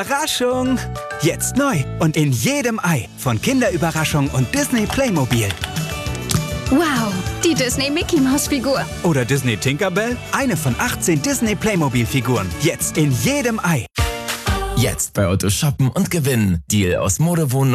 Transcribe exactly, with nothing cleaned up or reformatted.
Überraschung! Jetzt neu und in jedem Ei von Kinderüberraschung und Disney Playmobil. Wow, die Disney Mickey Maus Figur. Oder Disney Tinkerbell? Eine von achtzehn Disney Playmobil Figuren. Jetzt in jedem Ei. Jetzt bei Otto shoppen und gewinnen. Deal aus Mode, Wohnen